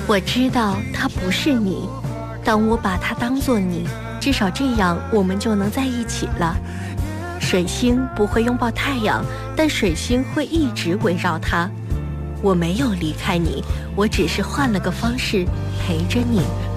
我知道他不是你，当我把他当作你，至少这样我们就能在一起了。水星不会拥抱太阳，但水星会一直围绕它。我没有离开你，我只是换了个方式陪着你。